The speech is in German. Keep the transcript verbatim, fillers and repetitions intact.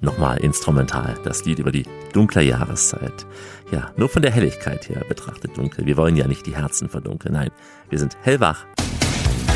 nochmal instrumental, das Lied über die dunkle Jahreszeit. Ja, nur von der Helligkeit her betrachtet dunkel. Wir wollen ja nicht die Herzen verdunkeln, nein, wir sind hellwach